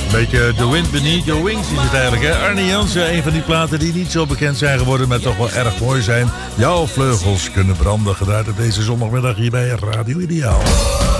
Een beetje The Wind Beneath Your Wings is het eigenlijk, hè? Arnie Jansen, een van die platen die niet zo bekend zijn geworden, maar toch wel erg mooi zijn. Jouw vleugels kunnen branden, gedraaid op deze zondagmiddag hier bij Radio Ideaal.